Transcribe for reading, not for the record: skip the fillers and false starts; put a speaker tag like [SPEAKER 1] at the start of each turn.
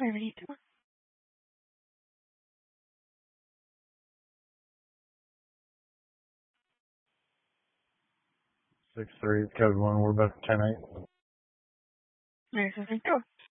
[SPEAKER 1] Alright.
[SPEAKER 2] 6-3, code 1, we're about 10-8.
[SPEAKER 1] Nice, I think. Go.